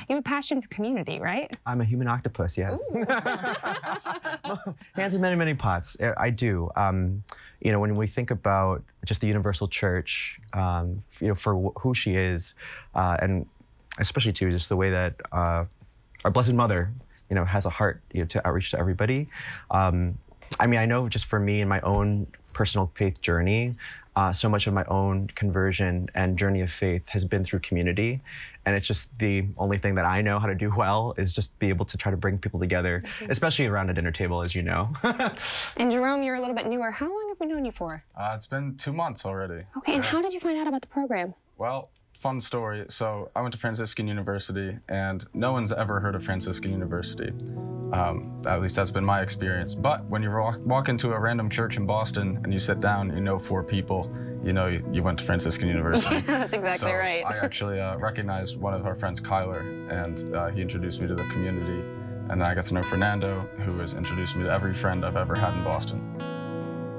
You have a passion for community, right? I'm a human octopus, yes. Hands in many, many pots. I do. When we think about just the universal church, for who she is, and especially too, just the way that our Blessed Mother, has a heart, to outreach to everybody. I know just for me in my own personal faith journey, so much of my own conversion and journey of faith has been through community. And it's just the only thing that I know how to do well is just be able to try to bring people together, especially around a dinner table, as you know. And Jerome, you're a little bit newer. How long have we known you for? It's been 2 months already. Okay, and how did you find out about the program? Well, fun story. So I went to Franciscan University, and no one's ever heard of Franciscan University. At least that's been my experience. But when you walk into a random church in Boston and you sit down, 4 people, you went to Franciscan University. That's exactly right. I actually recognized one of our friends, Kyler, and he introduced me to the community. And then I got to know Fernando, who has introduced me to every friend I've ever had in Boston.